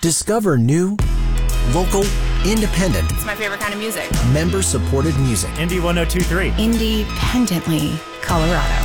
Discover new, local, independent, It's my favorite kind of music. member-supported music. Indie 102.3. Independently Colorado.